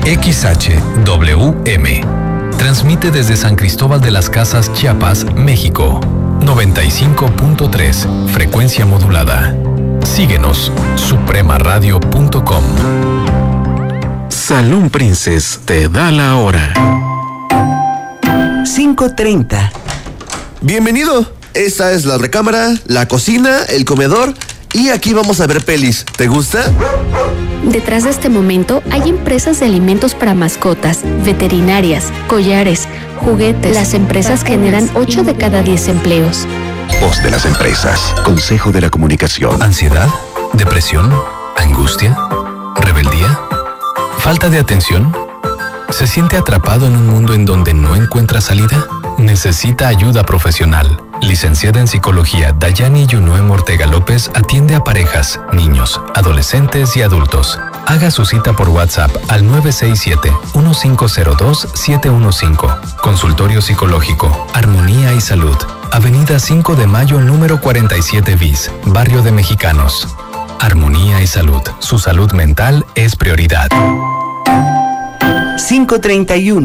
XHWM. Transmite desde San Cristóbal de las Casas, Chiapas, México. 95.3, frecuencia modulada. Síguenos, supremaradio.com. Saloon Princess te da la hora. 5:30. Bienvenido. Esta es la recámara, la cocina, el comedor y aquí vamos a ver pelis. ¿Te gusta? Detrás de este momento hay empresas de alimentos para mascotas, veterinarias, collares, juguetes. Las empresas generan 8 de cada 10 empleos. Voz de las empresas. Consejo de la Comunicación. ¿Ansiedad? ¿Depresión? ¿Angustia? ¿Rebeldía? ¿Falta de atención? ¿Se siente atrapado en un mundo en donde no encuentra salida? Necesita ayuda profesional. Licenciada en Psicología, Dayani Yunuem Ortega López atiende a parejas, niños, adolescentes y adultos. Haga su cita por WhatsApp al 967-1502-715. Consultorio Psicológico, Armonía y Salud. Avenida 5 de Mayo, número 47 bis, Barrio de Mexicanos. Armonía y Salud. Su salud mental es prioridad. 5:31.